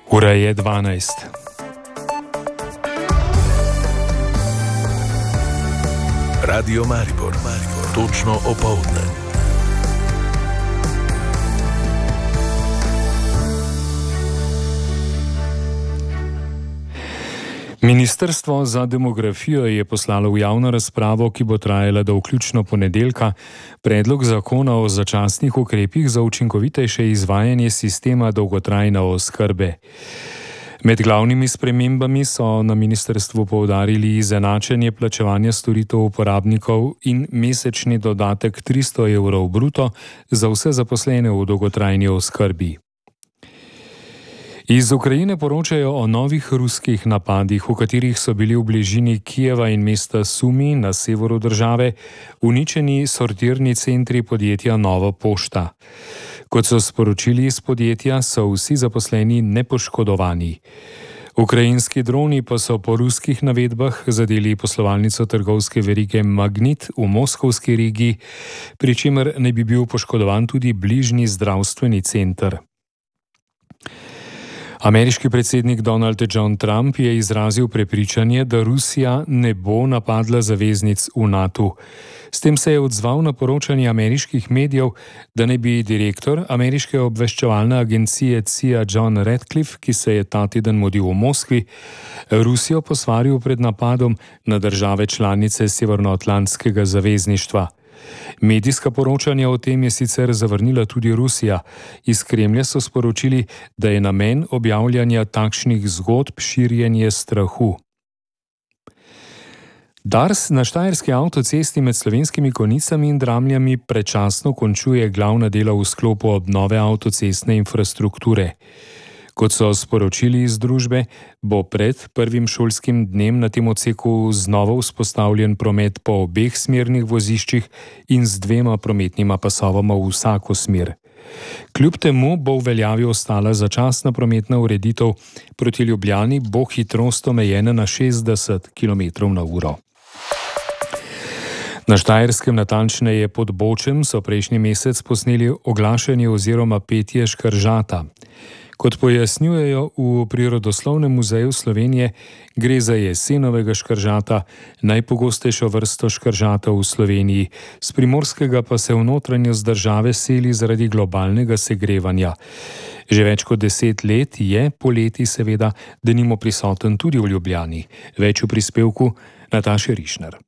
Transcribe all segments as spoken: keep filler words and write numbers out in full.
Ura je dvanajst. Radio Maribor, Maribor. Točno opoldne. Ministrstvo za demografijo je poslalo v javno razpravo, ki bo trajala do vključno ponedeljka, predlog zakona o začasnih ukrepih za učinkovitejše izvajanje sistema dolgotrajne oskrbe. Med glavnimi spremembami so na ministrstvu poudarili izenačenje plačevanja storitev uporabnikov in mesečni dodatek tristo evrov bruto za vse zaposlene v dolgotrajni oskrbi. Iz Ukrajine poročajo o novih ruskih napadih, v katerih so bili v bližini Kijeva in mesta Sumi na severu države uničeni sortirni centri podjetja Nova pošta. Kot so sporočili iz podjetja, so vsi zaposleni nepoškodovani. Ukrajinski droni pa so po ruskih navedbah zadeli poslovalnico trgovske verige Magnit v moskovski regiji, pri čemer naj bi bil poškodovan tudi bližnji zdravstveni center. Ameriški predsednik Donald John Trump je izrazil prepričanje, da Rusija ne bo napadla zaveznic v natu. S tem se je odzval na poročanje ameriških medijev, da naj bi direktor ameriške obveščevalne agencije C I A John Ratcliffe, ki se je ta teden mudil v Moskvi, Rusijo posvaril pred napadom na države članice Severnoatlantskega zavezništva. Medijska poročanja o tem je sicer zavrnila tudi Rusija. Iz Kremlja so sporočili, da je namen objavljanja takšnih zgodb širjenje strahu. Dars na štajerski avtocesti med Slovenskimi Konjicami in Dramljami predčasno končuje glavna dela v sklopu obnove avtocestne infrastrukture. Kot so sporočili iz družbe, bo pred prvim šolskim dnem na tem odseku znova vzpostavljen promet po obeh smernih voziščih in z dvema prometnima pasovama v vsako smer. Kljub temu bo v veljavi ostala začasna prometna ureditev, proti Ljubljani bo hitrost omejena na šestdeset kilometrov na uro. Na Štajerskem, natančneje pod Bočem, so prejšnji mesec posneli oglašanje oziroma petje škržata. Kot pojasnjujejo v Prirodoslovnem muzeju Slovenije, gre za jesenovega škržata, najpogostejšo vrsto škržata v Sloveniji, s Primorskega pa se v notranjost države seli zaradi globalnega segrevanja. Že več kot deset let je, poleti seveda, denimo prisoten tudi v Ljubljani. Več v prispevku Nataše Rišner.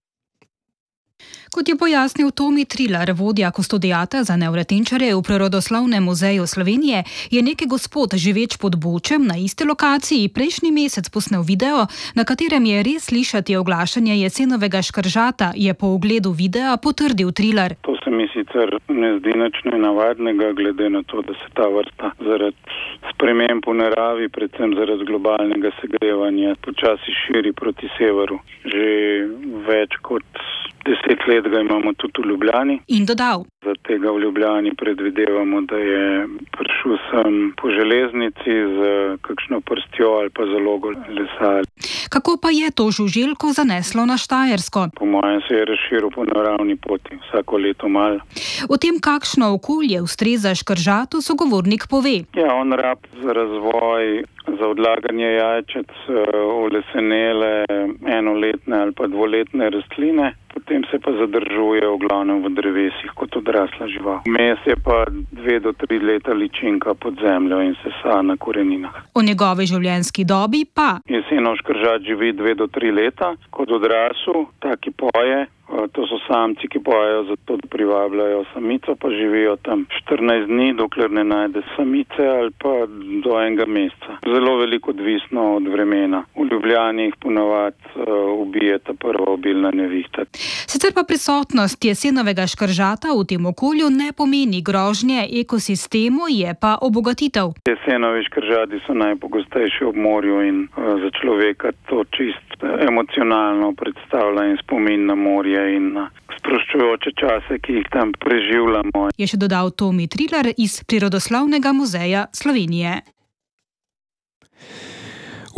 Kot je pojasnil Tomi Trilar, vodja kustodijata za nevretenčarje v Prirodoslovnem muzeju Slovenije, je neki gospod živeč pod Bočem na isti lokaciji prejšnji mesec posnel video, na katerem je res slišati oglašanje jesenovega škržata, je po ogledu videa potrdil Trilar. To se mi sicer ne zdi nič nenavadnega, glede na to, da se ta vrsta zaradi sprememb v naravi, predvsem zaradi globalnega segrevanja, počasi širi proti severu. Že več kot deset let ga imamo tudi v Ljubljani. In dodal. Za tega v Ljubljani predvidevamo, da je prišel sem po železnici z kakšno prstjo ali pa zalogo lesa. Kako pa je to žuželko zaneslo na Štajersko? Po mojem se je razširil po naravni poti, vsako leto malo. O tem, kakšno okolje ustreza škržatu, sogovornik pove. Ja, on rab za razvoj, za odlaganje jajčec olesenele enoletne ali pa dvoletne rastline, potem se pa zadržuje v glavnem v drevesih kot odrasla žival. Vmes je pa dve do tri leta ličinka pod zemljo in se sa na koreninah. O njegovi življenjski dobi pa. Jesenov škržat živi dve do tri leta, kot odrasel, taki poje. To so samci, ki pojejo zato, da privabljajo samico, pa živijo tam štirinajst dni, dokler ne najde samice ali pa do enega meseca. Zelo veliko odvisno od vremena. V Ljubljani jih ponavadi uh, ubije ta prva obilna nevihta. Sicer pa prisotnost jesenovega škržata v tem okolju ne pomeni grožnje ekosistemu, je pa obogatitev. Jesenovi škržati so najpogostejši ob morju in uh, za človeka to čist emocionalno predstavlja in spomin na morje in na sproščujoče čase, ki jih tam preživljamo. Je še dodal Tomi Trilar iz Prirodoslovnega muzeja Slovenije.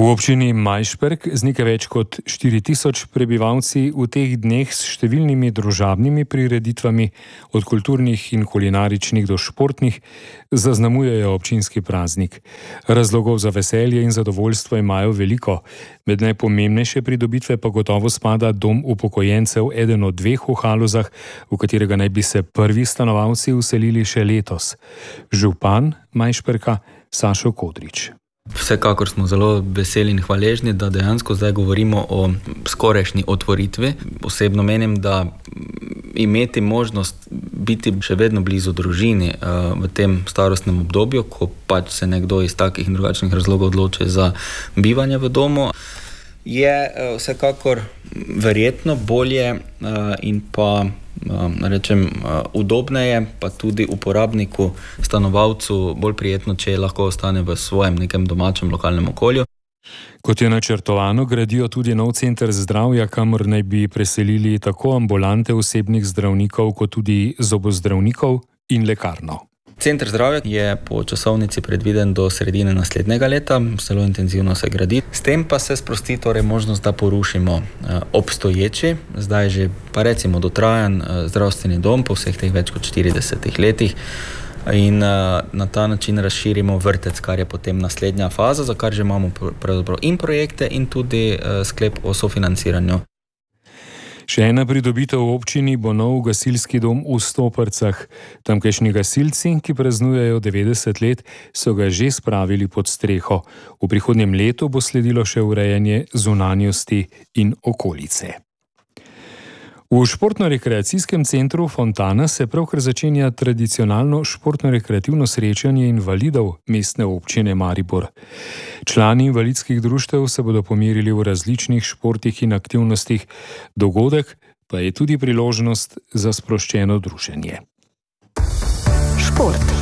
V občini Majšperk z nekaj več kot štiri tisoč prebivalci v teh dneh s številnimi družabnimi prireditvami, od kulturnih in kulinaričnih do športnih, zaznamujejo občinski praznik. Razlogov za veselje in zadovoljstvo imajo veliko. Med najpomembnejše pridobitve pa gotovo spada dom upokojencev, eden od dveh v Halozah, v katerega naj bi se prvi stanovalci vselili še letos. Župan Majšperka Sašo Kodrič. Vsekakor smo zelo veseli in hvaležni, da dejansko zdaj govorimo o skorajšnji otvoritvi. Osebno menim, da imeti možnost biti še vedno blizu družini v tem starostnem obdobju, ko pač se nekdo iz takih in drugačnih razlogov odloči za bivanje v domu, je vsekakor verjetno bolje in pa rečem udobneje, pa tudi uporabniku, stanovalcu bolj prijetno, če lahko ostane v svojem nekem domačem lokalnem okolju. Kot je načrtovano, gradijo tudi nov center zdravja, kamor naj bi preselili tako ambulante osebnih zdravnikov, kot tudi zobozdravnikov in lekarno. Center zdravja je po časovnici predviden do sredine naslednjega leta, zelo intenzivno se gradi. S tem pa se sprosti torej možnost, da porušimo obstoječi, zdaj že pa recimo dotrajan zdravstveni dom po vseh teh več kot štiridesetih letih in na ta način razširimo vrtec, kar je potem naslednja faza, za kar že imamo pravzaprav in projekte in tudi sklep o sofinanciranju. Še ena pridobitev v občini bo nov gasilski dom v Stopercah. Tamkajšnji gasilci, ki praznujejo devetdeset let, so ga že spravili pod streho. V prihodnjem letu bo sledilo še urejanje zunanjosti in okolice. V športno-rekreacijskem centru Fontana se pravkar začenja tradicionalno športno-rekreativno srečanje invalidov mestne občine Maribor. Člani invalidskih društev se bodo pomerili v različnih športih in aktivnostih, dogodek pa je tudi priložnost za sproščeno druženje. Šport.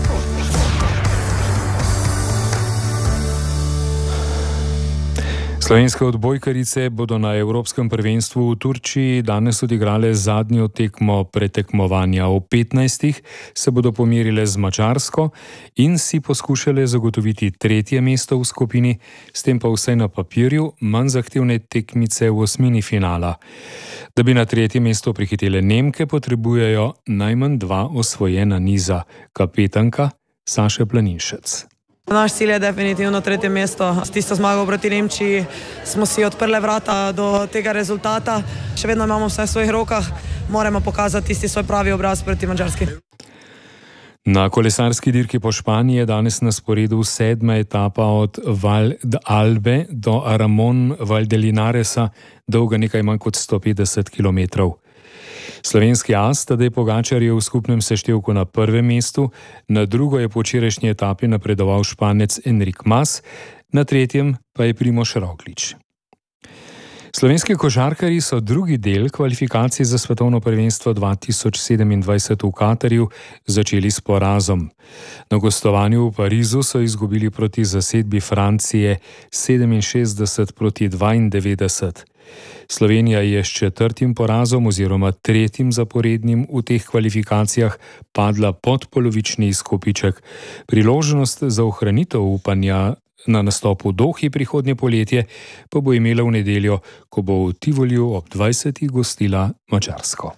Slovenske odbojkarice bodo na Evropskem prvenstvu v Turčiji danes odigrale zadnjo tekmo pretekmovanja. O petnajstih se bodo pomerile z Madžarsko in si poskušale zagotoviti tretje mesto v skupini, s tem pa vsaj na papirju manj zahtevne tekmice v osmini finala. Da bi na tretje mesto prihitele Nemke, potrebujejo najmanj dva osvojena niza. Kapetanka Saša Planinšec. Naš cilj je definitivno tretje mesto. S tisto zmago proti Nemčiji smo si odprli vrata do tega rezultata. Še vedno imamo vse v svojih rokah, moramo pokazati tisti svoj pravi obraz proti Madžarski. Na kolesarski dirki po Španiji je danes na sporedu sedma etapa od Val d'Albe do Ramon Valdelinaresa, dolga nekaj manj kot sto petdeset kilometrov. Slovenski as Tadej Pogačar je v skupnem seštevku na prvem mestu, na drugo je po včerajšnji etapi napredoval Španec Enric Mas, na tretjem pa je Primož Roglič. Slovenski košarkarji so drugi del kvalifikacij za svetovno prvenstvo dva tisoč sedemindvajset v Katarju začeli s porazom. Na gostovanju v Parizu so izgubili proti zasedbi Francije sedeminšestdeset proti dvaindevetdeset. Slovenija je s četrtim porazom oziroma tretjim zaporednim v teh kvalifikacijah padla pod polovični izkupiček. Priložnost za ohranitev upanja na nastopu v Dohi prihodnje poletje pa bo imela v nedeljo, ko bo v Tivoliju ob dvajsetih gostila Madžarsko.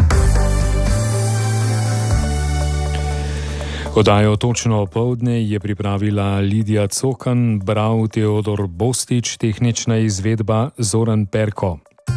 Oddajo Točno opoldne je pripravila Lidija Cokan, bral Teodor Bostič, tehnična izvedba Zoran Perko.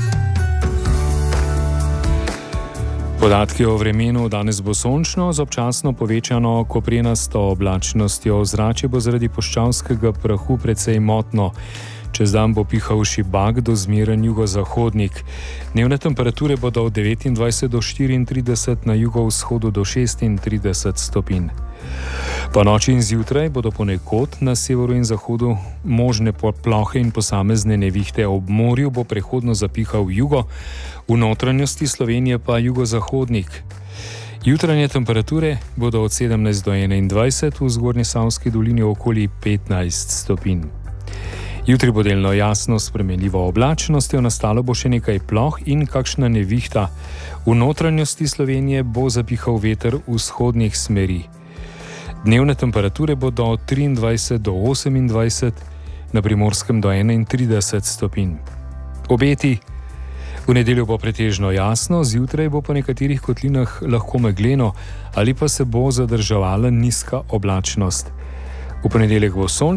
Podatki o vremenu: danes bo sončno z občasno povečano koprenasto oblačnostjo, ozračje bo zaradi puščavskega prahu precej motno. Čez dan bo pihal šibak do zmeren jugozahodnik. Dnevne temperature bodo od devetindvajset do štiriintrideset, na jugovzhodu do šestintrideset stopinj. Po noči in zjutraj bodo ponekod na severu in zahodu možne plohe in posamezne nevihte, ob morju bo prehodno zapihal jugo, v notranjosti Slovenije pa jugozahodnik. Jutranje temperature bodo od sedemnajst do enaindvajset, v Zgornjesavski dolini okoli petnajst stopinj. Jutri bo delno jasno, s spremenljivo oblačnostjo, nastalo bo še nekaj ploh in kakšna nevihta. V notranjosti Slovenije bo zapihal veter vzhodnih smeri. Dnevne temperature bodo od triindvajset do osemindvajset, na Primorskem do enaintrideset stopinj. Obeti: v nedeljo bo pretežno jasno, zjutraj bo po nekaterih kotlinah lahko megleno ali pa se bo zadrževala nizka oblačnost. V ponedeljek bo sončno.